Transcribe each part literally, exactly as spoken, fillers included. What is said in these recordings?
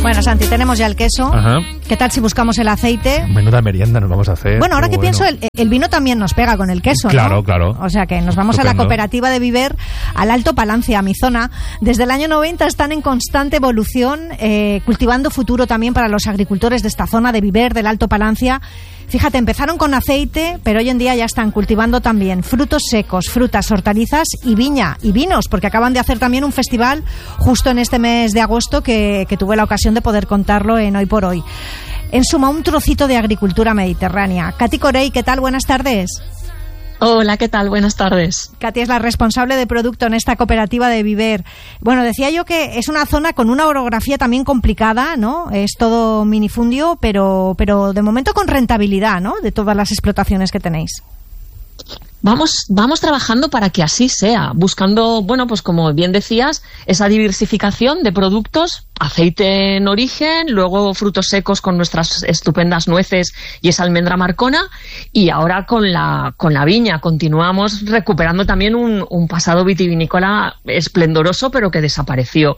Bueno, Santi, tenemos ya el queso. Ajá. ¿Qué tal si buscamos el aceite? Menuda merienda nos vamos a hacer. Bueno, ahora que bueno. pienso, el, el vino también nos pega con el queso, Claro, ¿no? claro. O sea que nos vamos Estupendo. a la cooperativa de Viver, al Alto Palancia, a mi zona. Desde el año noventa están en constante evolución, eh, cultivando futuro también para los agricultores de esta zona de Viver, del Alto Palancia. Fíjate, empezaron con aceite, pero hoy en día ya están cultivando también frutos secos, frutas, hortalizas y viña y vinos, porque acaban de hacer también un festival justo en este mes de agosto que, que tuve la ocasión de poder contarlo en Hoy por Hoy. En suma, un trocito de agricultura mediterránea. Katy Corey, ¿qué tal? Buenas tardes. Hola, ¿qué tal? Buenas tardes. Katy es la responsable de producto en esta cooperativa de Viver. Bueno, decía yo que es una zona con una orografía también complicada, ¿no? Es todo minifundio, pero, pero de momento con rentabilidad, ¿no? De todas las explotaciones que tenéis. Vamos, vamos trabajando para que así sea, buscando, bueno, pues como bien decías, esa diversificación de productos, aceite en origen, luego frutos secos con nuestras estupendas nueces y esa almendra marcona, y ahora con la, con la viña continuamos recuperando también un, un pasado vitivinícola esplendoroso, pero que desapareció.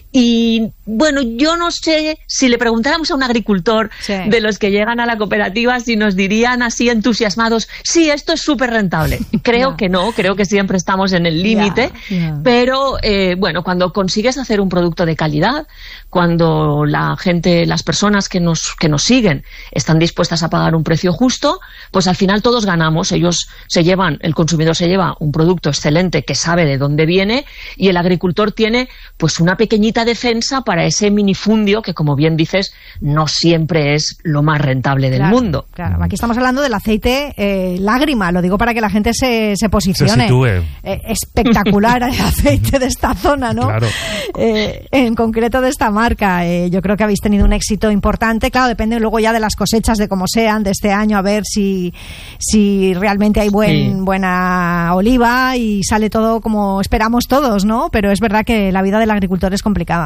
Y bueno, yo no sé si le preguntáramos a un agricultor sí. de los que llegan a la cooperativa si nos dirían así entusiasmados, sí, esto es súper rentable. Creo yeah. que no, creo que siempre estamos en el límite, yeah, yeah. pero eh, bueno, cuando consigues hacer un producto de calidad, cuando la gente, las personas que nos, que nos siguen están dispuestas a pagar un precio justo, pues al final todos ganamos. Ellos se llevan, el consumidor se lleva un producto excelente que sabe de dónde viene y el agricultor tiene pues una pequeñita defensa para ese minifundio que, como bien dices, no siempre es lo más rentable del claro, mundo. Claro, aquí estamos hablando del aceite eh, lágrima, lo digo para que la gente se, se posicione. Se sitúe. Eh, espectacular el aceite de esta zona, ¿no? Claro. Eh, en concreto de esta marca, eh, yo creo que habéis tenido un éxito importante. Claro, depende luego ya de las cosechas, de cómo sean, de este año, a ver si, si realmente hay buen, sí. buena oliva y sale todo como esperamos todos, ¿no? Pero es verdad que la vida del agricultor es complicada.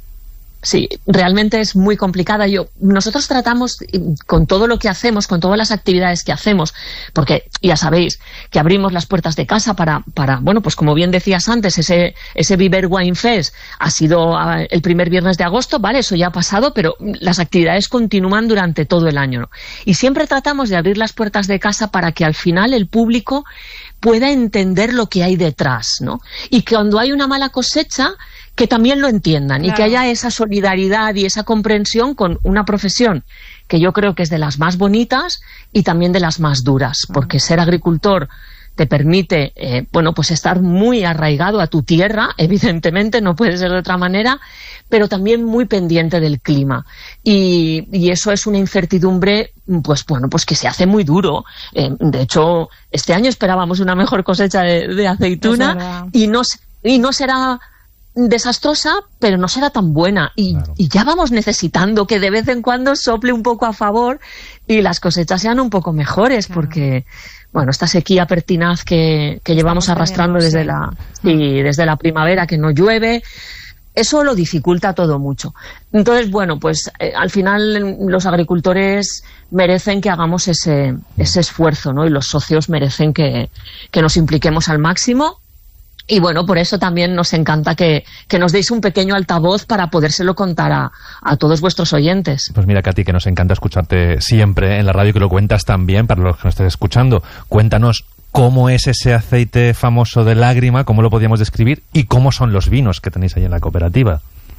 Sí, realmente es muy complicada. Yo, nosotros tratamos con todo lo que hacemos, con todas las actividades que hacemos, porque ya sabéis que abrimos las puertas de casa para, para bueno, pues como bien decías antes, ese, ese Viver Wine Fest ha sido el primer viernes de agosto, vale, eso ya ha pasado, pero las actividades continúan durante todo el año, ¿no? Y siempre tratamos de abrir las puertas de casa para que al final el público pueda entender lo que hay detrás, ¿no? Y que cuando hay una mala cosecha, que también lo entiendan, claro. y que haya esa solidaridad y esa comprensión con una profesión que yo creo que es de las más bonitas y también de las más duras, porque ser agricultor te permite, eh, bueno, pues estar muy arraigado a tu tierra, evidentemente, no puede ser de otra manera, pero también muy pendiente del clima. Y, y eso es una incertidumbre, pues bueno, pues que se hace muy duro. Eh, de hecho, este año esperábamos una mejor cosecha de, de aceituna y no, y no será desastrosa, pero no será tan buena y, claro. y ya vamos necesitando que de vez en cuando sople un poco a favor y las cosechas sean un poco mejores, claro. porque bueno, esta sequía pertinaz que, que llevamos arrastrando desde sí. la sí, desde la primavera, que no llueve, eso lo dificulta todo mucho. Entonces, bueno, pues eh, al final los agricultores merecen que hagamos ese, ese esfuerzo, ¿no? Y los socios merecen que, que nos impliquemos al máximo. Y bueno, por eso también nos encanta que, que nos deis un pequeño altavoz para podérselo contar a, a todos vuestros oyentes. Pues mira, Katy, que nos encanta escucharte siempre en la radio, que lo cuentas también para los que nos estés escuchando. Cuéntanos cómo es ese aceite famoso de lágrima, cómo lo podríamos describir y cómo son los vinos que tenéis ahí en la cooperativa.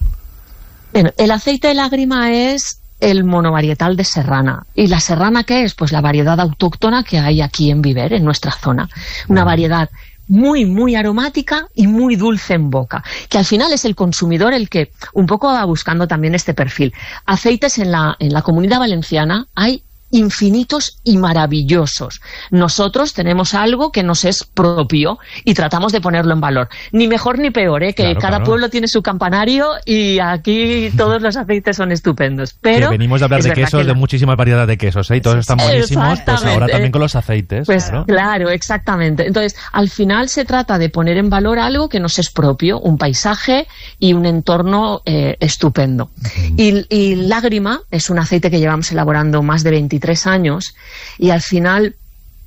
Bueno, el aceite de lágrima es el monovarietal de Serrana. ¿Y la Serrana qué es? Pues la variedad autóctona que hay aquí en Viver, en nuestra zona. Una variedad muy, muy aromática y muy dulce en boca, que al final es el consumidor el que un poco va buscando también este perfil. Aceites en la, en la Comunidad Valenciana hay infinitos y maravillosos. Nosotros tenemos algo que nos es propio y tratamos de ponerlo en valor. Ni mejor ni peor, ¿eh? Que claro, cada claro. pueblo tiene su campanario y aquí todos los aceites son estupendos. Pero que venimos de hablar de quesos, de muchísimas variedades de quesos, ¿eh? Y todos están buenísimos, pues ahora también con los aceites. Pues claro. claro, exactamente. Entonces, al final se trata de poner en valor algo que nos es propio, un paisaje y un entorno eh, estupendo. Uh-huh. Y, y Lágrima es un aceite que llevamos elaborando más de veintitrés años y al final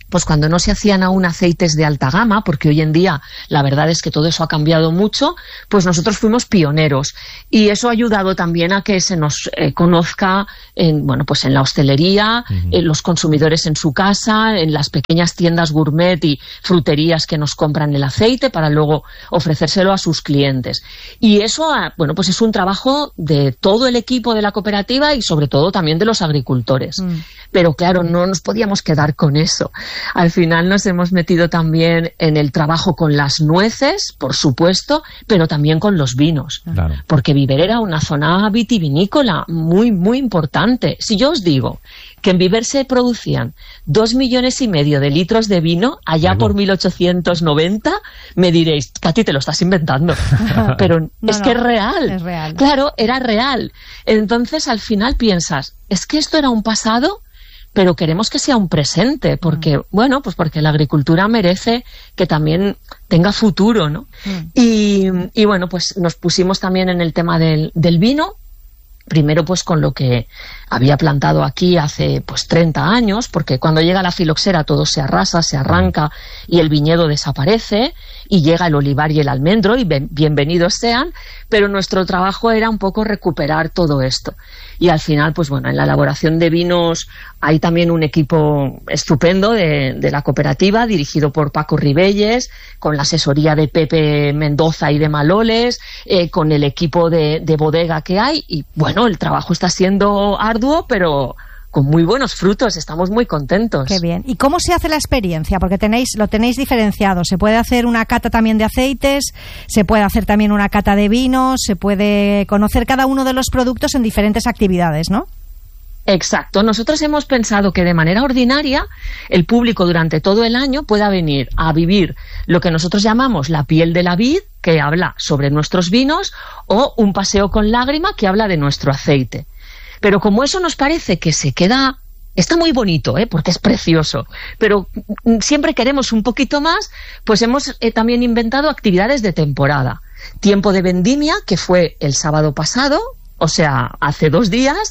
pues cuando no se hacían aún aceites de alta gama, porque hoy en día la verdad es que todo eso ha cambiado mucho, pues nosotros fuimos pioneros y eso ha ayudado también a que se nos eh, conozca en, bueno, pues en la hostelería, uh-huh. en los consumidores en su casa, en las pequeñas tiendas gourmet y fruterías que nos compran el aceite para luego ofrecérselo a sus clientes. Y eso, bueno, pues es un trabajo de todo el equipo de la cooperativa y sobre todo también de los agricultores. Mm. Pero claro, no nos podíamos quedar con eso. Al final nos hemos metido también en el trabajo con las nueces, por supuesto, pero también con los vinos. Claro. Porque Viver era una zona vitivinícola muy, muy importante. Si yo os digo que en Viver se producían dos millones y medio de litros de vino allá bueno. por mil ochocientos noventa, me diréis, Katy, te lo estás inventando. Pero no, es no, que es real. Es real. Claro, era real. Entonces, al final piensas, es que esto era un pasado, pero queremos que sea un presente, porque, mm. bueno, pues porque la agricultura merece que también tenga futuro, ¿no? Mm. Y, y bueno, pues nos pusimos también en el tema del, del vino, primero pues con lo que había plantado aquí hace pues treinta años, porque cuando llega la filoxera todo se arrasa, se arranca y el viñedo desaparece y llega el olivar y el almendro y ben, bienvenidos sean, pero nuestro trabajo era un poco recuperar todo esto. Y al final, pues bueno, en la elaboración de vinos hay también un equipo estupendo de, de la cooperativa, dirigido por Paco Ribelles, con la asesoría de Pepe Mendoza y de Maloles, eh, con el equipo de, de bodega que hay, y bueno, el trabajo está siendo arduo, pero con muy buenos frutos, estamos muy contentos. Qué bien. ¿Y cómo se hace la experiencia? Porque tenéis, lo tenéis diferenciado. Se puede hacer una cata también de aceites, se puede hacer también una cata de vinos, se puede conocer cada uno de los productos en diferentes actividades, ¿no? Exacto. Nosotros hemos pensado que de manera ordinaria el público durante todo el año pueda venir a vivir lo que nosotros llamamos la piel de la vid, que habla sobre nuestros vinos, o un paseo con lágrima, que habla de nuestro aceite. Pero como eso nos parece que se queda, está muy bonito, ¿eh? Porque es precioso, pero siempre queremos un poquito más, pues hemos eh, también inventado actividades de temporada. Tiempo de vendimia, que fue el sábado pasado, o sea, hace dos días,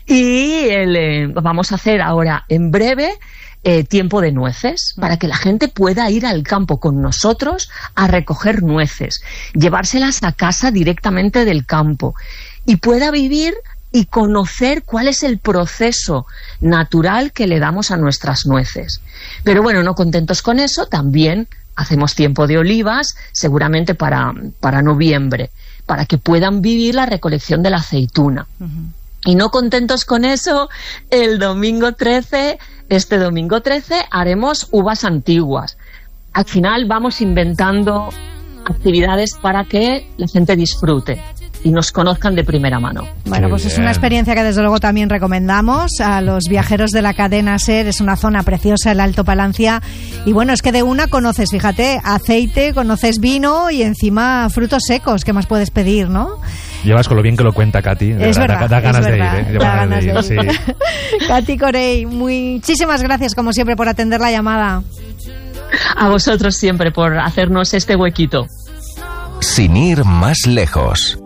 y el, eh, vamos a hacer ahora en breve eh, tiempo de nueces, para que la gente pueda ir al campo con nosotros a recoger nueces, llevárselas a casa directamente del campo y pueda vivir y conocer cuál es el proceso natural que le damos a nuestras nueces. Pero bueno, no contentos con eso, también hacemos tiempo de olivas, seguramente para, para noviembre, para que puedan vivir la recolección de la aceituna. Uh-huh. Y no contentos con eso, el domingo trece, este domingo trece, haremos uvas antiguas. Al final vamos inventando actividades para que la gente disfrute y nos conozcan de primera mano. Bueno, pues es una experiencia que desde luego también recomendamos a los viajeros de la cadena SER. Es una zona preciosa, el Alto Palancia, y bueno, es que de una conoces, fíjate, aceite, conoces vino y encima frutos secos. ¿Qué más puedes pedir, no? Llevas con lo bien que lo cuenta Katy. Es da, verdad, da, da ganas es de verdad, ir, ¿eh? Da ganas de ir, sí. Katy Corey, muchísimas gracias como siempre por atender la llamada. A vosotros siempre por hacernos este huequito. Sin ir más lejos.